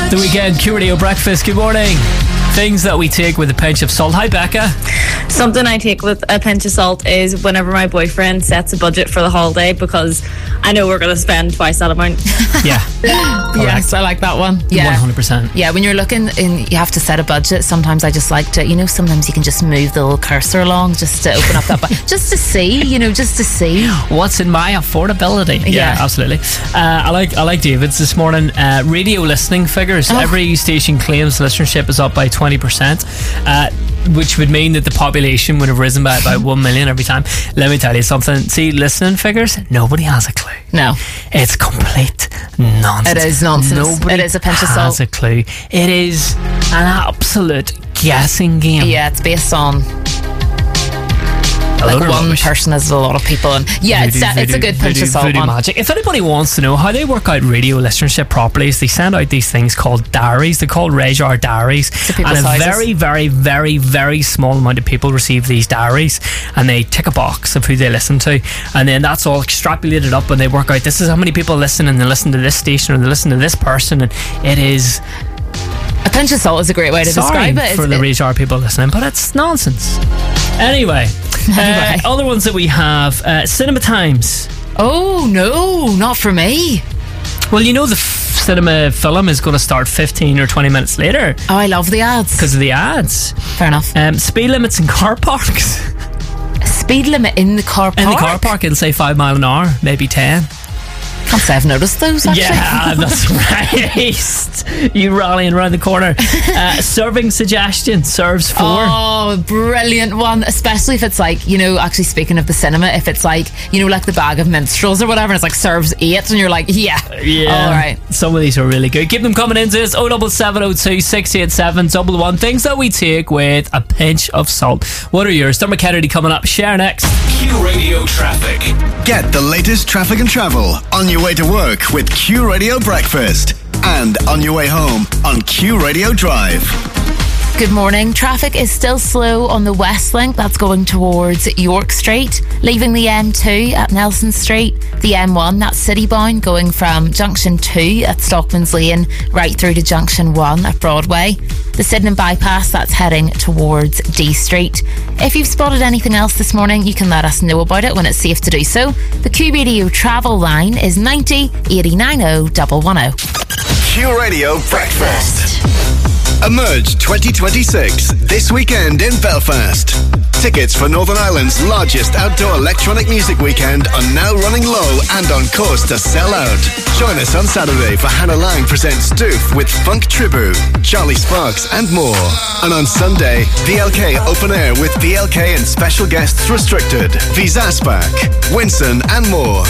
The Weekend, Q Radio Breakfast. Good morning. Things that we take with a pinch of salt. Hi, Becca. Something I take with a pinch of salt is whenever my boyfriend sets a budget for the holiday, because I know we're going to spend twice that amount. Yeah. Yes, I like that one. Yeah. 100%. Yeah, when you're looking and you have to set a budget, sometimes I just like to, sometimes you can just move the little cursor along just to open up that just to see, just to see what's in my affordability. Yeah, absolutely. I like David's this morning. Radio listening figures. Every station claims listenership is up by 20%, which would mean that the population would have risen by about 1 million every time. Let me tell you something. See, listening figures, nobody has a clue. No. It's complete nonsense. It is nonsense. Nobody it is a pinch of salt. has a clue. It is an absolute guessing game. Yeah, it's based on like one person has a lot of people, and it's a good pinch of salt one. Magic. If anybody wants to know how they work out radio listenership properly, is they send out these things called diaries. They're called Rejar diaries, and a very, very, very, very small amount of people receive these diaries, and they tick a box of who they listen to, and then that's all extrapolated up, and they work out this is how many people listen, and they listen to this station or they listen to this person, and it is. A pinch of salt is a great way to describe it. For the Rejar people listening, but it's nonsense. Anyway. Other ones that we have, Cinema Times. Oh no, not for me. Well, the cinema film is going to start 15 or 20 minutes later. Oh, I love the ads. Because of the ads. Fair enough. Speed limits in car parks. A speed limit in the car park? In the car park, it'll say 5 mile an hour, maybe 10. Can't say I've noticed those, actually. Yeah, that's right. You rallying around the corner. Serving suggestion, serves 4. Oh, brilliant one. Especially if it's like, actually speaking of the cinema, if it's like, like the bag of minstrels or whatever, and it's like serves 8, and you're like, yeah. All right. Some of these are really good. Keep them coming into us. 07702 687 111. Things that we take with a pinch of salt. What are yours? Dermot Kennedy coming up. Share next. Q Radio Traffic. Get the latest traffic and travel on your way to work with Q Radio Breakfast, and on your way home on Q Radio Drive. Good morning. Traffic is still slow on the West Link. That's going towards York Street. Leaving the M2 at Nelson Street. The M1, that's city-bound, going from Junction 2 at Stockman's Lane right through to Junction 1 at Broadway. The Sydenham Bypass, that's heading towards D Street. If you've spotted anything else this morning, you can let us know about it when it's safe to do so. The Q Radio travel line is 90 89 110. Q Radio Breakfast. Emerge 2026 this weekend in Belfast. Tickets for Northern Ireland's largest outdoor electronic music weekend are now running low and on course to sell out. Join us on Saturday for Hannah Lang presents Doof with Funk Tribu, Charlie Sparks and more. And on Sunday, VLK Open Air with VLK and special guests Restricted, Vizaspak, Winson and more.